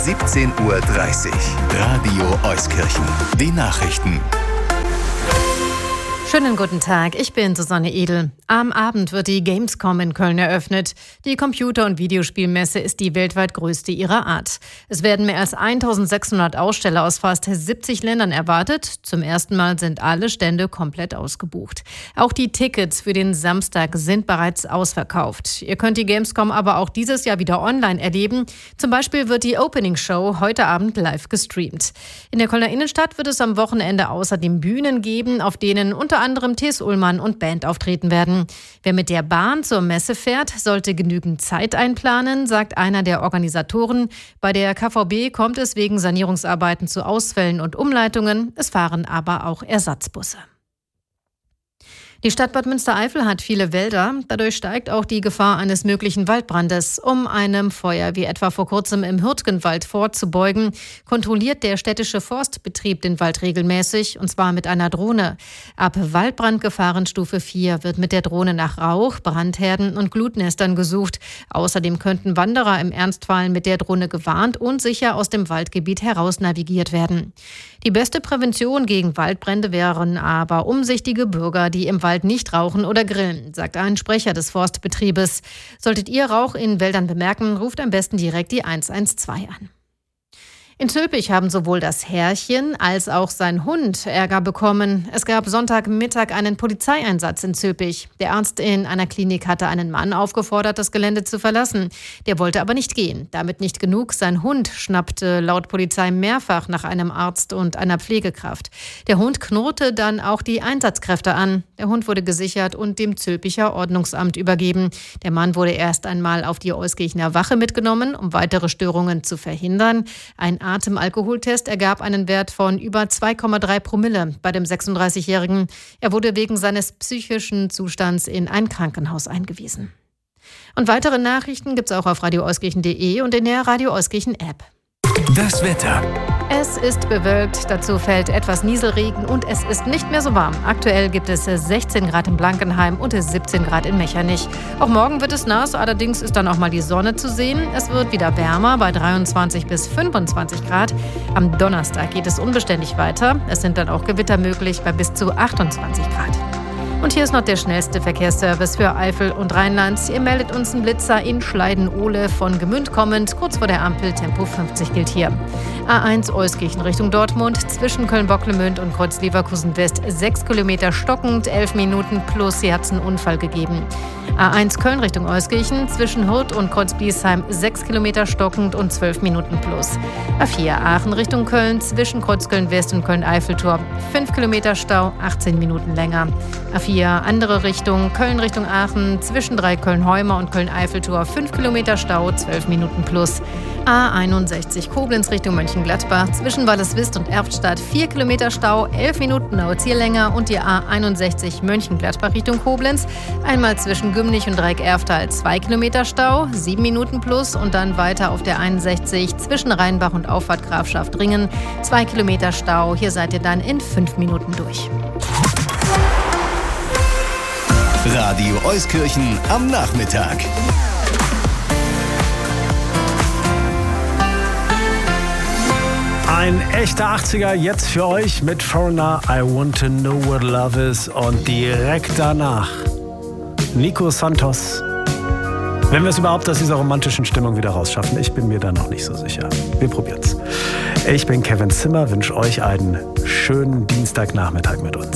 17:30 Uhr. Radio Euskirchen. Die Nachrichten. Schönen guten Tag, ich bin Susanne Edel. Am Abend wird die Gamescom in Köln eröffnet. Die Computer- und Videospielmesse ist die weltweit größte ihrer Art. Es werden mehr als 1600 Aussteller aus fast 70 Ländern erwartet. Zum ersten Mal sind alle Stände komplett ausgebucht. Auch die Tickets für den Samstag sind bereits ausverkauft. Ihr könnt die Gamescom aber auch dieses Jahr wieder online erleben. Zum Beispiel wird die Opening Show heute Abend live gestreamt. In der Kölner Innenstadt wird es am Wochenende außerdem Bühnen geben, auf denen unter anderem T.S. Ullmann und Band auftreten werden. Wer mit der Bahn zur Messe fährt, sollte genügend Zeit einplanen, sagt einer der Organisatoren. Bei der KVB kommt es wegen Sanierungsarbeiten zu Ausfällen und Umleitungen. Es fahren aber auch Ersatzbusse. Die Stadt Bad Münstereifel hat viele Wälder. Dadurch steigt auch die Gefahr eines möglichen Waldbrandes. Um einem Feuer wie etwa vor kurzem im Hürtgenwald vorzubeugen, kontrolliert der städtische Forstbetrieb den Wald regelmäßig, und zwar mit einer Drohne. Ab Waldbrandgefahrenstufe 4 wird mit der Drohne nach Rauch, Brandherden und Glutnestern gesucht. Außerdem könnten Wanderer im Ernstfall mit der Drohne gewarnt und sicher aus dem Waldgebiet heraus navigiert werden. Die beste Prävention gegen Waldbrände wären aber umsichtige Bürger, die im Wald nicht rauchen oder grillen, sagt ein Sprecher des Forstbetriebes. Solltet ihr Rauch in Wäldern bemerken, ruft am besten direkt die 112 an. In Zülpich haben sowohl das Herrchen als auch sein Hund Ärger bekommen. Es gab Sonntagmittag einen Polizeieinsatz in Zülpich. Der Arzt in einer Klinik hatte einen Mann aufgefordert, das Gelände zu verlassen. Der wollte aber nicht gehen. Damit nicht genug. Sein Hund schnappte laut Polizei mehrfach nach einem Arzt und einer Pflegekraft. Der Hund knurrte dann auch die Einsatzkräfte an. Der Hund wurde gesichert und dem Zülpicher Ordnungsamt übergeben. Der Mann wurde erst einmal auf die Euskirchener Wache mitgenommen, um weitere Störungen zu verhindern. Ein Atemalkoholtest ergab einen Wert von über 2,3 Promille bei dem 36-Jährigen. Er wurde wegen seines psychischen Zustands in ein Krankenhaus eingewiesen. Und weitere Nachrichten gibt's auch auf radioeuskirchen.de und in der Radio Euskirchen App. Das Wetter. Es ist bewölkt, dazu fällt etwas Nieselregen und es ist nicht mehr so warm. Aktuell gibt es 16 Grad in Blankenheim und 17 Grad in Mechernich. Auch morgen wird es nass, allerdings ist dann auch mal die Sonne zu sehen. Es wird wieder wärmer bei 23 bis 25 Grad. Am Donnerstag geht es unbeständig weiter. Es sind dann auch Gewitter möglich bei bis zu 28 Grad. Und hier ist noch der schnellste Verkehrsservice für Eifel und Rheinland. Ihr meldet uns einen Blitzer in Schleiden-Ohle von Gmünd kommend. Kurz vor der Ampel Tempo 50 gilt hier. A1 Euskirchen Richtung Dortmund. Zwischen Köln-Bocklemünd und Kreuz-Leverkusen West 6 Kilometer stockend, 11 Minuten plus. Hier hat es einen Unfall gegeben. A1 Köln Richtung Euskirchen. Zwischen Hurth und Kreuz-Biesheim 6 Kilometer stockend und 12 Minuten plus. A4 Aachen Richtung Köln. Zwischen Kreuzköln West und Köln-Eiffeltor 5 Kilometer Stau, 18 Minuten länger. A4 andere Richtung, Köln Richtung Aachen, zwischen Köln-Heumer und Köln-Eiffeltor 5 Kilometer Stau, 12 Minuten plus. A61 Koblenz Richtung Mönchengladbach, zwischen Walliswist und Erftstadt 4 Kilometer Stau, 11 Minuten dauert es hier länger. Und die A61 Mönchengladbach Richtung Koblenz, einmal zwischen Gümnich und Dreieck-Erftal 2 Kilometer Stau, 7 Minuten plus. Und dann weiter auf der 61 zwischen Rheinbach und Auffahrt Grafschaft-Ringen 2 Kilometer Stau. Hier seid ihr dann in 5 Minuten durch. Radio Euskirchen am Nachmittag. Ein echter 80er jetzt für euch mit Foreigner, I Want to Know What Love Is, und direkt danach Nico Santos. Wenn wir es überhaupt aus dieser romantischen Stimmung wieder rausschaffen, ich bin mir da noch nicht so sicher. Wir probieren's. Ich bin Kevin Zimmer, wünsche euch einen schönen Dienstagnachmittag mit uns.